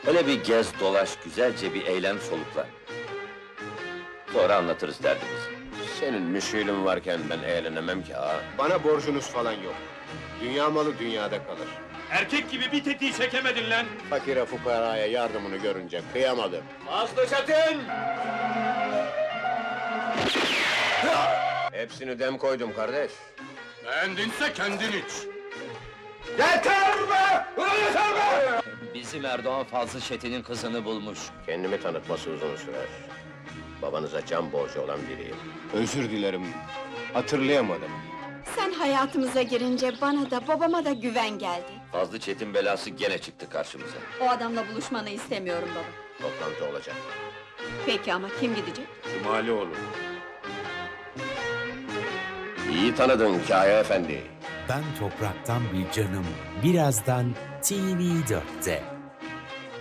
Öyle bir gez dolaş, güzelce bir eğlen solukla. Sonra anlatırız derdimizi. Senin müşkülün varken ben eğlenemem ki ha. Bana borcunuz falan yok. Dünya malı dünyada kalır. Erkek gibi bir tetiği çekemedin lan! Fakire fukaraya yardımını görünce kıyamadım. Aslı Çetin! Hepsini dem koydum kardeş. Beğendinse kendin iç! Yeter be! Yeter be! Bizim Erdoğan Fazlı Çetin'in kızını bulmuş. Kendimi tanıtması uzun sürer. Babanıza can borcu olan biriyim. Özür dilerim. Hatırlayamadım. Sen hayatımıza girince bana da babama da güven geldi. Fazlı Çetin belası gene çıktı karşımıza. O adamla buluşmanı istemiyorum baba. Toplantı olacak. Peki ama kim gidecek? Cumali olur. İyi tanıdın Kaya Efendi. Ben topraktan bir canım. Birazdan TV4'te.